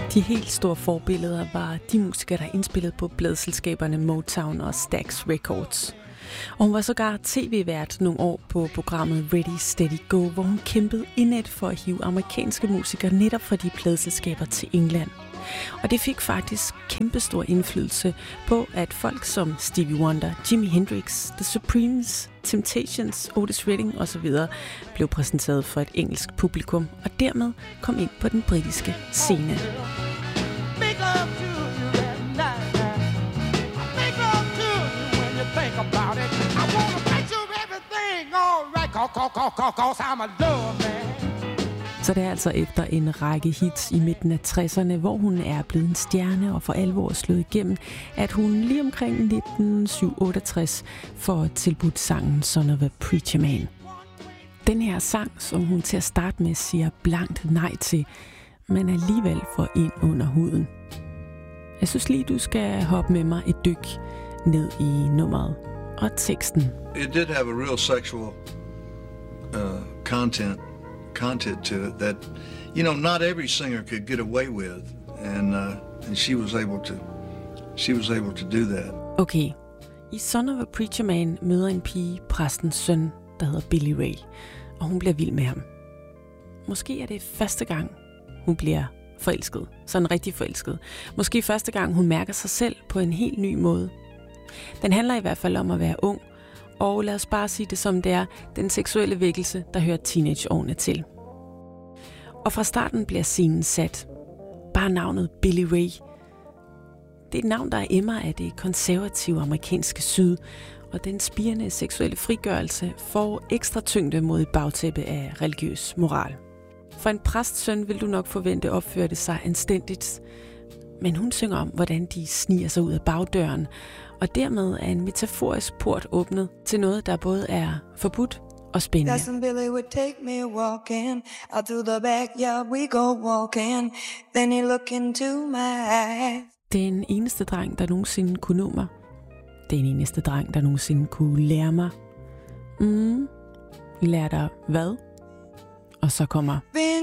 De helt store forbilleder var de musikere, der indspillede på pladeselskaberne Motown og Stax Records. Og hun var sågar tv-vært nogle år på programmet Ready Steady Go, hvor hun kæmpede indædt for at hive amerikanske musikere netop fra de pladeselskaber til England. Og det fik faktisk kæmpestor indflydelse på, at folk som Stevie Wonder, Jimi Hendrix, The Supremes, Temptations, Otis Redding osv. blev præsenteret for et engelsk publikum, og dermed kom ind på den britiske scene. Så det er altså efter en række hits i midten af 60'erne, hvor hun er blevet en stjerne og for alvor slået igennem, at hun lige omkring 1967 får tilbudt sangen Son of a Preacher Man. Den her sang, som hun til at starte med siger blankt nej til, men alligevel får ind under huden. Jeg synes lige, du skal hoppe med mig et dyk ned i nummeret og teksten. It did have a real sexual content to it that, you know, not every singer could get away with, and she was able to do that. Okay, i Son of a Preacher Man møder en pige præstens søn, der hedder Billy Ray, og hun bliver vild med ham. Måske er det første gang, hun bliver forelsket, sådan rigtig forelsket. Måske første gang, hun mærker sig selv på en helt ny måde. Den handler i hvert fald om at være ung, og lad os bare sige det som det er, den seksuelle vækkelse, der hører teenageårene til. Og fra starten bliver scenen sat. Bare navnet Billy Ray. Det er et navn, der emmer af det konservative amerikanske syd, og den spirende seksuelle frigørelse får ekstra tyngde mod et bagtæppe af religiøs moral. For en præstsøn vil du nok forvente opførte sig anstændigt, men hun synger om, hvordan de sniger sig ud af bagdøren, og dermed er en metaforisk port åbnet til noget, der både er forbudt og spændende. Billy would take me walking out through the backyard, we go walking, then he look into my eyes. Den eneste dreng, der nogensinde kunne nå mig. Den eneste dreng, der nogensinde kunne lære mig. Lære dig hvad? Og så kommer